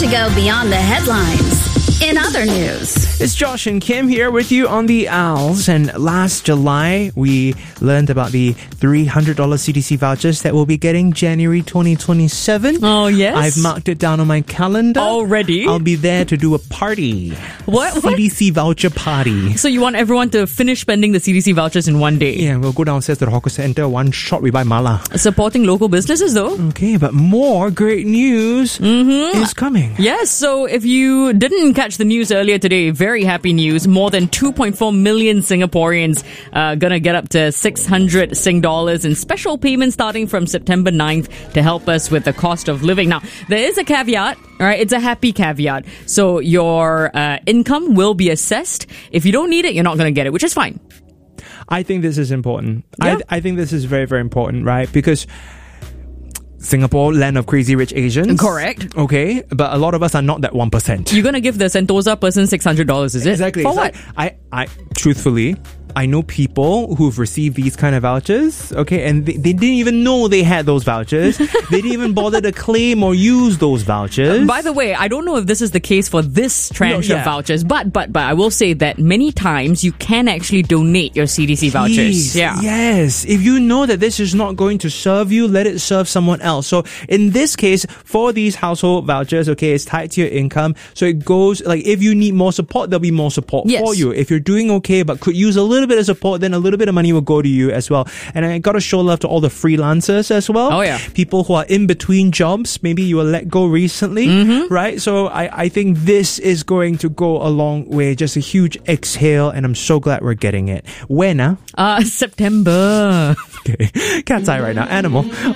to go beyond the headlines. In other news, it's Josh and Kim here with you on the Owls. And last July, we learned about the $300 CDC vouchers that we'll be getting January 2027. Oh, yes? I've marked it down on my calendar. Already? I'll be there to do a party. What? CDC voucher party. So you want everyone to finish spending the CDC vouchers in one day? Yeah, we'll go downstairs to the hawker center. One shot, we buy mala. Supporting local businesses, though. Okay, but more great news is coming. Yes, so if you didn't catch the news earlier today, very happy news. More than 2.4 million Singaporeans gonna get up to 600 Sing dollars in special payments starting from September 9th to help us with the cost of living. Now, there is a caveat, all right? It's a happy caveat. So your income will be assessed. If you don't need it, you're not gonna get it, which is fine. I think this is important. Yeah. I think this is very, very important, right? Because Singapore, land of crazy rich Asians. Correct. Okay, but a lot of us are not that 1%. You're going to give the Sentosa person $600, is it? Exactly. For what? I truthfully, I know people who've received these kind of vouchers, okay, and they didn't even know they had those vouchers. They didn't even bother to claim or use those vouchers. By the way, I don't know if this is the case for this tranche No, yeah. of vouchers, but I will say that many times you can actually donate your CDC vouchers. Please, Yeah. Yes. If you know that this is not going to serve you, let it serve someone else. So in this case, for these household vouchers, okay, it's tied to your income. So it goes, like, if you need more support, there'll be more support Yes. for you. If you're doing okay but could use a little bit of support, then a little bit of money will go to you as well. And I got to show love to all the freelancers as well. Oh, yeah. People who are in between jobs. Maybe you were let go recently, right? So I think this is going to go a long way. Just a huge exhale, and I'm so glad we're getting it. When? September. Okay. Cat's eye right now. Animal.